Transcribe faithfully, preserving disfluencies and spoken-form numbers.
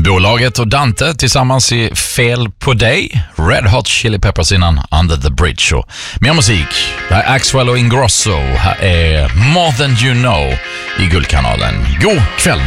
Bolaget och Dante tillsammans i Fel på dig. Red Hot Chili Peppers innan Under the Bridge. Och mer musik. Det här är Axwell och Ingrosso. Här är More Than You Know i Guldkanalen. God kväll!